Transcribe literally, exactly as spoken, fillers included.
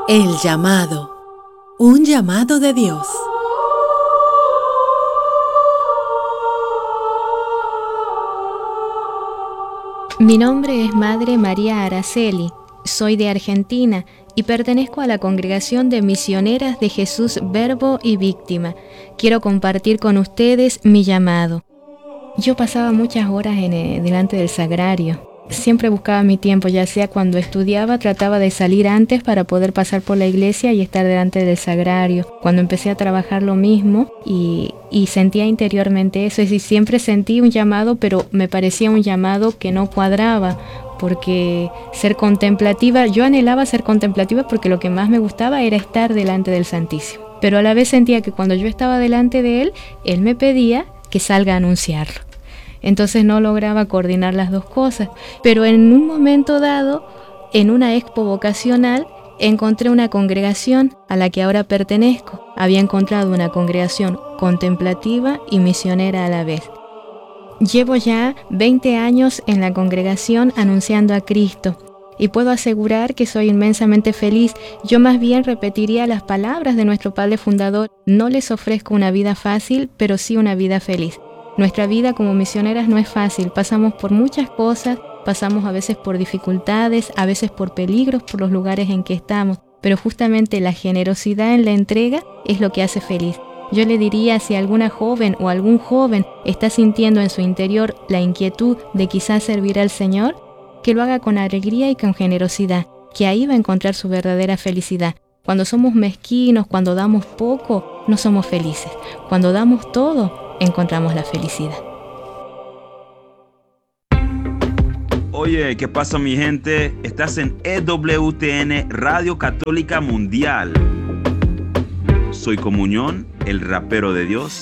El llamado. Un llamado de Dios. Mi nombre es Madre María Araceli, soy de Argentina y pertenezco a la Congregación de Misioneras de Jesús Verbo y Víctima. Quiero compartir con ustedes mi llamado. Yo pasaba muchas horas en el, delante del sagrario. Siempre buscaba mi tiempo, ya sea cuando estudiaba, trataba de salir antes para poder pasar por la iglesia y estar delante del sagrario. Cuando empecé a trabajar lo mismo y, y sentía interiormente eso, es decir, siempre sentí un llamado, pero me parecía un llamado que no cuadraba, porque ser contemplativa, yo anhelaba ser contemplativa porque lo que más me gustaba era estar delante del Santísimo. Pero a la vez sentía que cuando yo estaba delante de Él, Él me pedía que salga a anunciarlo. Entonces no lograba coordinar las dos cosas. Pero en un momento dado, en una expo vocacional, encontré una congregación a la que ahora pertenezco. Había encontrado una congregación contemplativa y misionera a la vez. Llevo ya veinte años en la congregación anunciando a Cristo y puedo asegurar que soy inmensamente feliz. Yo más bien repetiría las palabras de nuestro Padre Fundador: no les ofrezco una vida fácil, pero sí una vida feliz. Nuestra vida como misioneras no es fácil, pasamos por muchas cosas, pasamos a veces por dificultades, a veces por peligros por los lugares en que estamos, pero justamente la generosidad en la entrega es lo que hace feliz. Yo le diría, si alguna joven o algún joven está sintiendo en su interior la inquietud de quizás servir al Señor, que lo haga con alegría y con generosidad, que ahí va a encontrar su verdadera felicidad. Cuando somos mezquinos, cuando damos poco, no somos felices. Cuando damos todo, encontramos la felicidad. Oye, ¿qué pasa, mi gente? Estás en E W T N Radio Católica Mundial. Soy Comunión, el rapero de Dios.